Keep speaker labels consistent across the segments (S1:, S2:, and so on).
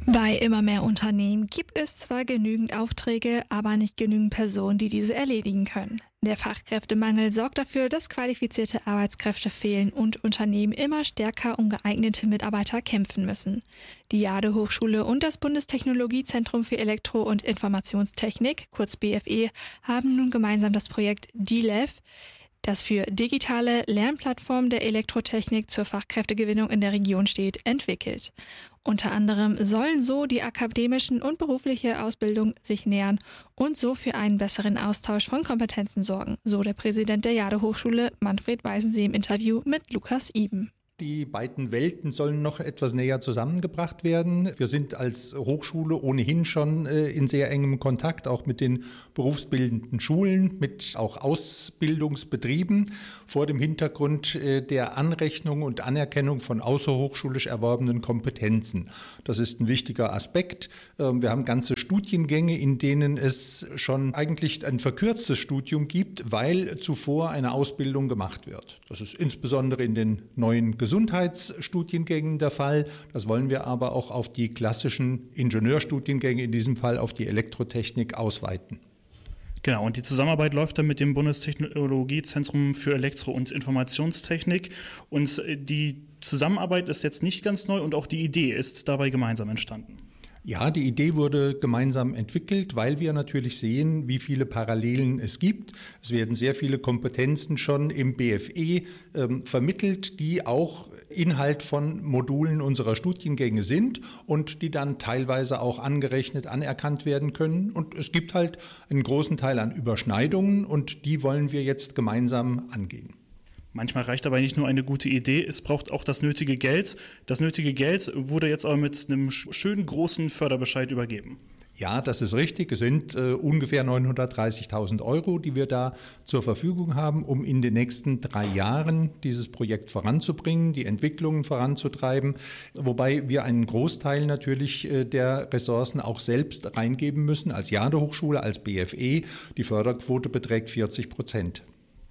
S1: Bei immer mehr Unternehmen gibt es zwar genügend Aufträge, aber nicht genügend Personen, die diese erledigen können. Der Fachkräftemangel sorgt dafür, dass qualifizierte Arbeitskräfte fehlen und Unternehmen immer stärker um geeignete Mitarbeiter kämpfen müssen. Die Jade-Hochschule und das Bundestechnologiezentrum für Elektro- und Informationstechnik, kurz BFE, haben nun gemeinsam das Projekt DLEV, das für digitale Lernplattformen der Elektrotechnik zur Fachkräftegewinnung in der Region steht, entwickelt. Unter anderem sollen so die akademische und berufliche Ausbildung sich nähern und so für einen besseren Austausch von Kompetenzen sorgen, so der Präsident der Jade-Hochschule Manfred Weisensee im Interview mit Lukas Iben.
S2: Die beiden Welten sollen noch etwas näher zusammengebracht werden. Wir sind als Hochschule ohnehin schon in sehr engem Kontakt, auch mit den berufsbildenden Schulen, mit auch Ausbildungsbetrieben, vor dem Hintergrund der Anrechnung und Anerkennung von außerhochschulisch erworbenen Kompetenzen. Das ist ein wichtiger Aspekt. Wir haben ganze Studiengänge, in denen es schon eigentlich ein verkürztes Studium gibt, weil zuvor eine Ausbildung gemacht wird. Das ist insbesondere in den neuen Gesundheitsstudiengängen der Fall. Das wollen wir aber auch auf die klassischen Ingenieurstudiengänge, in diesem Fall auf die Elektrotechnik, ausweiten.
S3: Genau, und die Zusammenarbeit läuft dann mit dem Bundestechnologiezentrum für Elektro- und Informationstechnik. Und die Zusammenarbeit ist jetzt nicht ganz neu und auch die Idee ist dabei gemeinsam entstanden.
S2: Ja, die Idee wurde gemeinsam entwickelt, weil wir natürlich sehen, wie viele Parallelen es gibt. Es werden sehr viele Kompetenzen schon im BFE vermittelt, die auch Inhalt von Modulen unserer Studiengänge sind und die dann teilweise auch angerechnet, anerkannt werden können. Und es gibt halt einen großen Teil an Überschneidungen und die wollen wir jetzt gemeinsam angehen.
S3: Manchmal reicht aber nicht nur eine gute Idee, es braucht auch das nötige Geld. Das nötige Geld wurde jetzt aber mit einem schönen großen Förderbescheid übergeben.
S2: Ja, das ist richtig. Es sind ungefähr 930.000 Euro, die wir da zur Verfügung haben, um in den nächsten 3 Jahren dieses Projekt voranzubringen, die Entwicklungen voranzutreiben, wobei wir einen Großteil natürlich der Ressourcen auch selbst reingeben müssen, als Jade-Hochschule, als BFE. Die Förderquote beträgt 40%.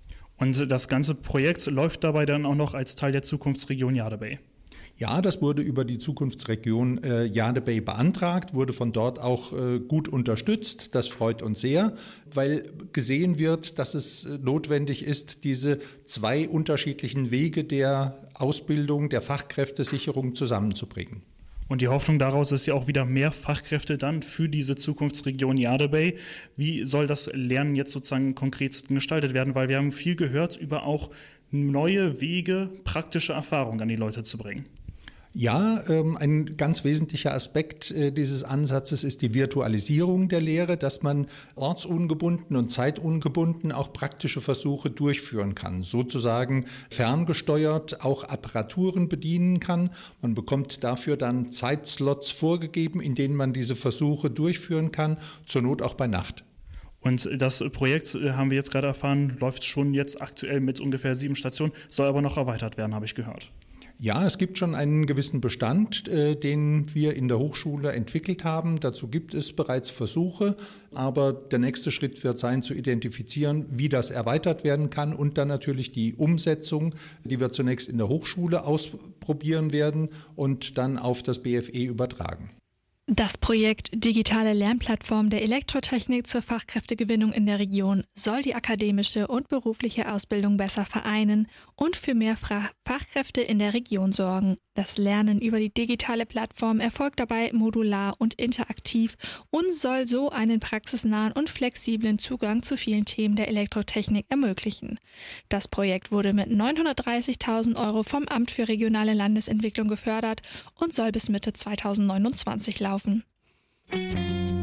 S3: Und das ganze Projekt läuft dabei dann auch noch als Teil der Zukunftsregion Jade Bay.
S2: Ja, das wurde über die Zukunftsregion Jade Bay beantragt, wurde von dort auch gut unterstützt. Das freut uns sehr, weil gesehen wird, dass es notwendig ist, diese 2 unterschiedlichen Wege der Ausbildung, der Fachkräftesicherung zusammenzubringen.
S3: Und die Hoffnung daraus ist ja auch wieder mehr Fachkräfte dann für diese Zukunftsregion Jade Bay. Wie soll das Lernen jetzt sozusagen konkret gestaltet werden? Weil wir haben viel gehört über auch neue Wege, praktische Erfahrungen an die Leute zu bringen.
S2: Ja, ein ganz wesentlicher Aspekt dieses Ansatzes ist die Virtualisierung der Lehre, dass man ortsungebunden und zeitungebunden auch praktische Versuche durchführen kann, sozusagen ferngesteuert auch Apparaturen bedienen kann. Man bekommt dafür dann Zeitslots vorgegeben, in denen man diese Versuche durchführen kann, zur Not auch bei Nacht.
S3: Und das Projekt, haben wir jetzt gerade erfahren, läuft schon jetzt aktuell mit ungefähr 7 Stationen, soll aber noch erweitert werden, habe ich gehört.
S2: Ja, es gibt schon einen gewissen Bestand, den wir in der Hochschule entwickelt haben. Dazu gibt es bereits Versuche, aber der nächste Schritt wird sein, zu identifizieren, wie das erweitert werden kann und dann natürlich die Umsetzung, die wir zunächst in der Hochschule ausprobieren werden und dann auf das BFE übertragen.
S1: Das Projekt Digitale Lernplattform der Elektrotechnik zur Fachkräftegewinnung in der Region soll die akademische und berufliche Ausbildung besser vereinen und für mehr Fachkräfte in der Region sorgen. Das Lernen über die digitale Plattform erfolgt dabei modular und interaktiv und soll so einen praxisnahen und flexiblen Zugang zu vielen Themen der Elektrotechnik ermöglichen. Das Projekt wurde mit 930.000 Euro vom Amt für regionale Landesentwicklung gefördert und soll bis Mitte 2029 laufen.